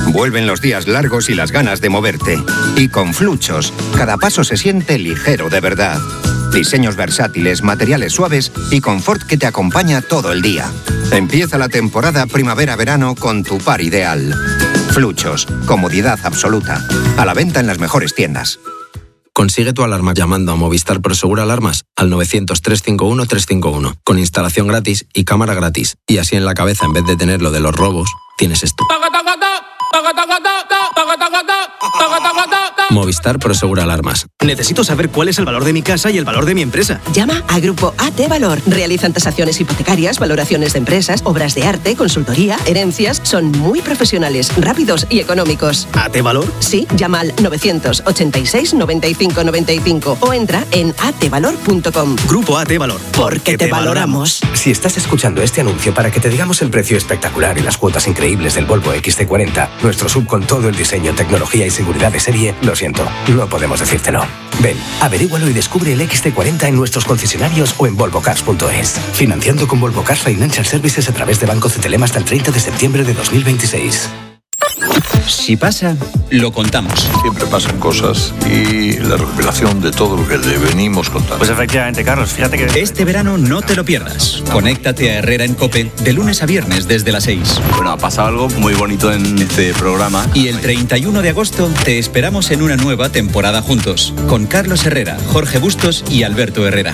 Vuelven los días largos y las ganas de moverte. Y con Fluchos, cada paso se siente ligero de verdad. Diseños versátiles, materiales suaves y confort que te acompaña todo el día. Empieza la temporada primavera-verano con tu par ideal. Fluchos, comodidad absoluta. A la venta en las mejores tiendas. Consigue tu alarma llamando a Movistar Prosegur Alarmas al 900-351-351, con instalación gratis y cámara gratis. Y así en la cabeza, en vez de tener lo de los robos, tienes esto. Movistar Prosegur Alarmas. Necesito saber cuál es el valor de mi casa y el valor de mi empresa. Llama a Grupo AT Valor. Realizan tasaciones hipotecarias, valoraciones de empresas, obras de arte, consultoría, herencias. Son muy profesionales, rápidos y económicos. ¿AT Valor? Sí, llama al 986 95 95 o entra en atvalor.com. Grupo AT Valor. Porque te valoramos. Si estás escuchando este anuncio para que te digamos el precio espectacular y las cuotas increíbles del Volvo XC40, nuestro sub con todo el diseño, tecnología y seguridad de serie, lo siento, no podemos decírtelo. Ven, averígualo y descubre el XC40 en nuestros concesionarios o en volvocars.es. Financiando con Volvo Cars Financial Services a través de Banco CTLM hasta el 30 de septiembre de 2026. Si pasa, lo contamos. Siempre pasan cosas y la recopilación de todo lo que le venimos contando. Pues efectivamente, Carlos, fíjate que... Este verano no te lo pierdas. Conéctate a Herrera en COPE de lunes a viernes desde las 6. Bueno, ha pasado algo muy bonito en este programa. Y el 31 de agosto te esperamos en una nueva temporada juntos, con Carlos Herrera, Jorge Bustos y Alberto Herrera.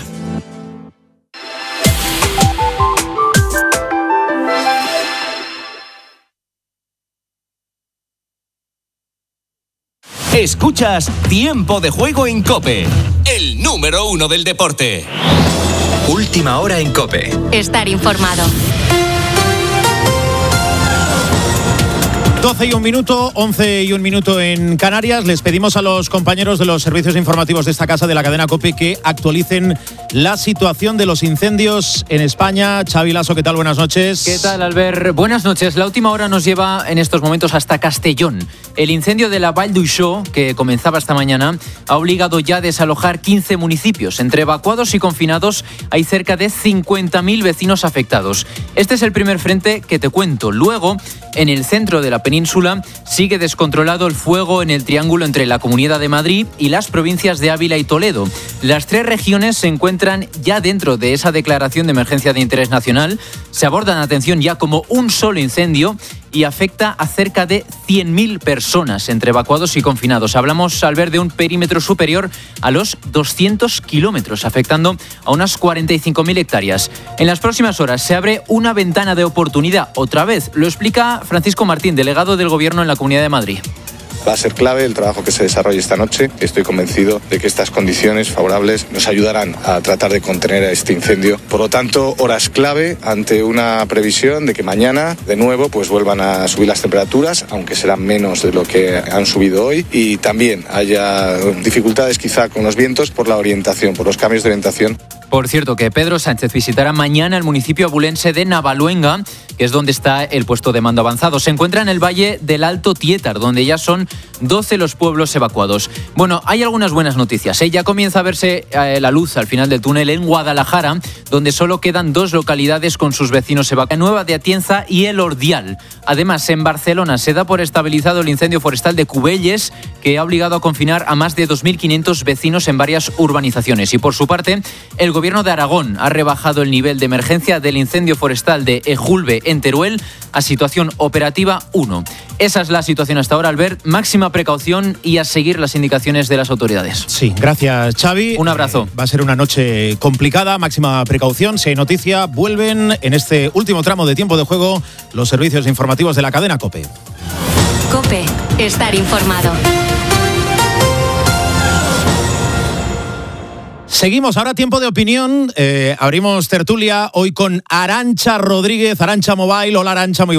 Escuchas Tiempo de Juego en COPE, el número 1 del deporte. Última hora en COPE. Estar informado. 12 y un minuto, 11 y un minuto en Canarias. Les pedimos a los compañeros de los servicios informativos de esta casa, de la cadena COPE, que actualicen la situación de los incendios en España. Xavi Lasso, ¿qué tal? Buenas noches. ¿Qué tal, Albert? Buenas noches. La última hora nos lleva en estos momentos hasta Castellón. El incendio de la Vall d'Uixó, que comenzaba esta mañana, ha obligado ya a desalojar 15 municipios. Entre evacuados y confinados hay cerca de 50.000 vecinos afectados. Este es el primer frente que te cuento. Luego, en el centro de la península, sigue descontrolado el fuego en el triángulo entre la Comunidad de Madrid y las provincias de Ávila y Toledo. Las tres regiones se encuentran ya dentro de esa declaración de emergencia de interés nacional. Se abordan, atención, ya como un solo incendio y afecta a cerca de 100.000 personas entre evacuados y confinados. Hablamos, al ver, de un perímetro superior a los 200 kilómetros, afectando a unas 45.000 hectáreas. En las próximas horas se abre una ventana de oportunidad. Otra vez, lo explica Francisco Martín, delegado del Gobierno en la Comunidad de Madrid. Va a ser clave el trabajo que se desarrolle esta noche. Estoy convencido de que estas condiciones favorables nos ayudarán a tratar de contener a este incendio. Por lo tanto, horas clave ante una previsión de que mañana, de nuevo, pues vuelvan a subir las temperaturas, aunque serán menos de lo que han subido hoy, y también haya dificultades quizá con los vientos por la orientación, por los cambios de orientación. Por cierto, que Pedro Sánchez visitará mañana el municipio abulense de Navaluenga, que es donde está el puesto de mando avanzado. Se encuentra en el valle del Alto Tietar, donde ya son 12 los pueblos evacuados. Bueno, hay algunas buenas noticias. Ya comienza a verse la luz al final del túnel en Guadalajara, donde solo quedan 2 localidades con sus vecinos evacuados: Nueva de Atienza y El Ordial. Además, en Barcelona se da por estabilizado el incendio forestal de Cubelles, que ha obligado a confinar a más de 2.500 vecinos en varias urbanizaciones. Y por su parte, el Gobierno de Aragón ha rebajado el nivel de emergencia del incendio forestal de Ejulbe en Teruel a situación operativa 1. Esa es la situación hasta ahora, Albert. Máxima precaución y a seguir las indicaciones de las autoridades. Sí, gracias, Xavi. Un abrazo. Va a ser una noche complicada, máxima precaución. Si hay noticia, vuelven en este último tramo de tiempo de juego los servicios informativos de la cadena COPE. COPE, estar informado. Seguimos, ahora tiempo de opinión. Abrimos tertulia hoy con Arantxa Rodríguez, Arantxa Mobile. Hola, Arantxa, muy